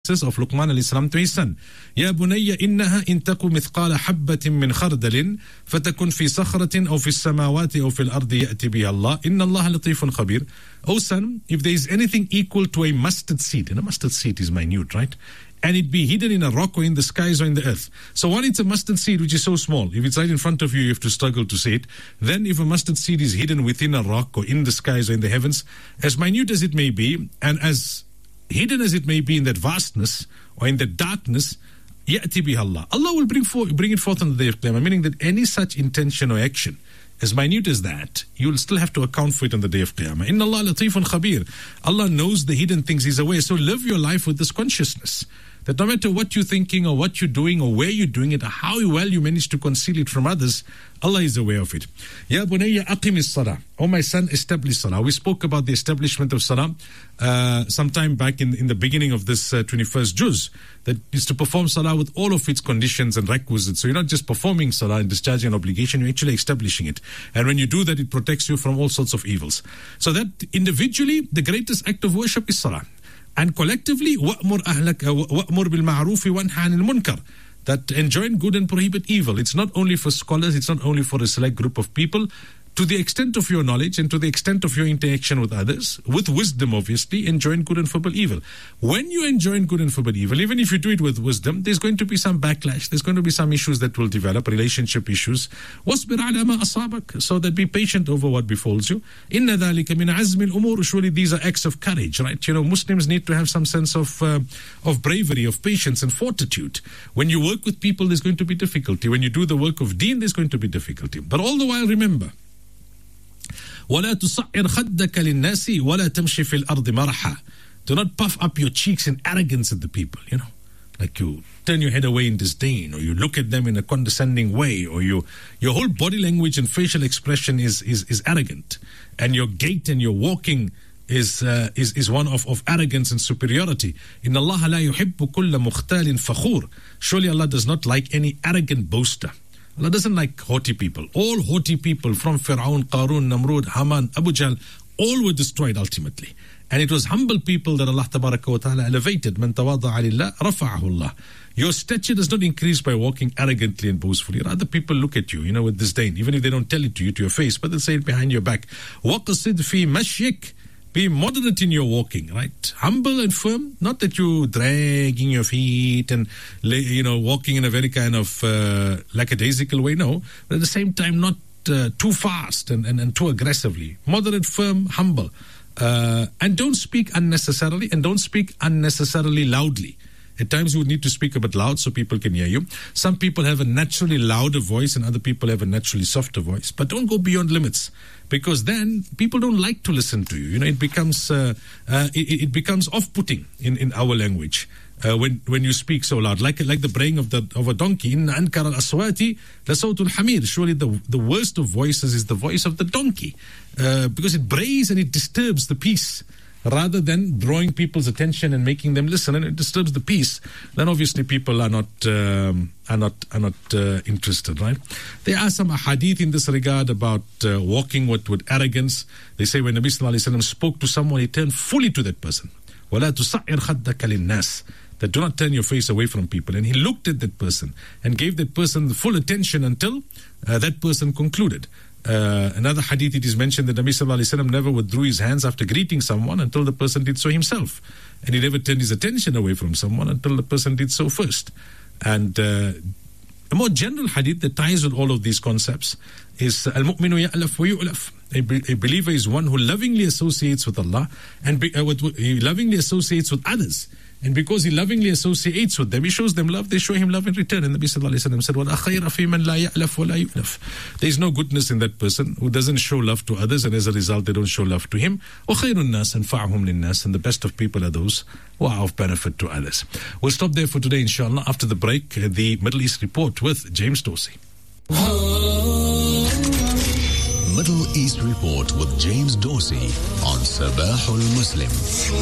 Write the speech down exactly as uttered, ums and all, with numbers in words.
of Luqman alayhi salam to his son. Ya bunayya innaha in taku mithqala habbatin min khardalin fatakun fi sakhratin aw fi samawati aw fil ardi ya'ti biha Allah inna Allah latifun khabir. O son, if there is anything equal to a mustard seed, and a mustard seed is minute, right? And it be hidden in a rock or in the skies or in the earth. So while it's a mustard seed which is so small, if it's right in front of you, you have to struggle to see it. Then if a mustard seed is hidden within a rock or in the skies or in the heavens, as minute as it may be, and as hidden as it may be in that vastness or in that darkness, ya'ti biha Allah. Allah will bring, for, bring it forth on the day of Qiyamah, meaning that any such intention or action, as minute as that, you will still have to account for it on the day of Qiyamah. Inna Allah latifun khabir. Allah knows the hidden things, He's aware. So live your life with this consciousness, that no matter what you're thinking or what you're doing or where you're doing it or how well you manage to conceal it from others, Allah is aware of it. Ya bunayya aqimis salah. Oh my son, establish salah. We spoke about the establishment of salah uh, sometime back in, in the beginning of this uh, twenty-first juz, that is to perform salah with all of its conditions and requisites. So you're not just performing salah and discharging an obligation, you're actually establishing it. And when you do that, it protects you from all sorts of evils. So that individually, the greatest act of worship is salah. And collectively, وَأْمُرْ أَهْلَكَ وَأْمُرْ بِالْمَعْرُوفِ وَانْهَ عَنِ الْمُنْكَرِ. That enjoin good and prohibit evil. It's not only for scholars, it's not only for a select group of people. To the extent of your knowledge and to the extent of your interaction with others, with wisdom obviously, enjoin good and forbid evil. When you enjoin good and forbid evil, even if you do it with wisdom, there's going to be some backlash, there's going to be some issues that will develop, relationship issues. وَاصْبِرْ عَلَى مَا أَصَابَكَ. So that be patient over what befalls you. إِنَّ ذَلِكَ مِنْ عَزْمِ الْأُمُورِ. Surely these are acts of courage, right? You know, Muslims need to have some sense of uh, of bravery, of patience and fortitude. When you work with people, there's going to be difficulty. When you do the work of deen, there's going to be difficulty. But all the while, remember, وَلَا تُصَعِّرْ خَدَّكَ لِلنَّاسِ وَلَا تَمْشِ فِي الْأَرْضِ مَرَحًا. Do not puff up your cheeks in arrogance at the people, you know. Like you turn your head away in disdain, or you look at them in a condescending way, or you, your whole body language and facial expression is, is, is arrogant. And your gait and your walking is uh, is, is one of, of arrogance and superiority. إِنَّ اللَّهَ لَا يُحِبُّ كُلَّ مُخْتَالٍ فَخُورٍ. Surely Allah does not like any arrogant boaster. Allah doesn't like haughty people. All haughty people from Fir'aun, Qarun, Namrud, Haman, Abu Jahl, all were destroyed ultimately. And it was humble people that Allah Tabaraka wa Ta'ala elevated. مَنْ تَوَاضَعَ لِلَّهِ رَفَعَهُ اللَّهِ. Your stature does not increase by walking arrogantly and boastfully. Rather, people look at you, you know, with disdain, even if they don't tell it to you, to your face, but they'll say it behind your back. وَقَصِدْ فِي مَشْيِكَ. Be moderate in your walking, right? Humble and firm, not that you dragging your feet and, you know, walking in a very kind of uh, lackadaisical way, no. But at the same time, not uh, too fast and, and, and too aggressively. Moderate, firm, humble. Uh, and don't speak unnecessarily, and don't speak unnecessarily loudly. At times you would need to speak a bit loud so people can hear you. Some people have a naturally louder voice and other people have a naturally softer voice. But don't go beyond limits, because then people don't like to listen to you. You know, it becomes uh, uh, it, it becomes off-putting in, in our language uh, when when you speak so loud, like like the braying of the of a donkey. In ankara al-aswati la sawtul hamir. Surely the the worst of voices is the voice of the donkey, uh, because it brays and it disturbs the peace. Rather than drawing people's attention and making them listen, and it disturbs the peace, then obviously people are not um, are not are not uh, interested, right? There are some hadith in this regard about uh, walking with, with arrogance. They say when Nabi Sallallahu Alaihi Wasallam spoke to someone, he turned fully to that person. وَلَا تُصَعِّرْ خَدَّكَ لِلنَّاسِ. That do not turn your face away from people. And he looked at that person and gave that person the full attention until uh, that person concluded. Uh, another hadith, it is mentioned that Nabi Sallallahu Alaihi Wasallam never withdrew his hands after greeting someone until the person did so himself. And he never turned his attention away from someone until the person did so first. And uh, a more general hadith that ties with all of these concepts is Al-Mu'minu ya'laf wa yu'laf. A, be- a believer is one who lovingly associates with Allah and be- uh, with, he lovingly associates with others. And because he lovingly associates with them, he shows them love, they show him love in return. And Nabi Sallallahu Alaihi Wasallam said, وَلَا خَيْرَ فِي مَنْ لَا يَأْلَفْ وَلَا يُؤْلَفْ. There is no goodness in that person who doesn't show love to others, and as a result, they don't show love to him. وَخَيْرُ النَّاسِ أَنْفَعُهُمْ لِلنَّاسِ. And the best of people are those who are of benefit to others. We'll stop there for today, inshallah. After the break, the Middle East Report with James Dorsey. Middle East Report with James Dorsey on Sabah al Muslim.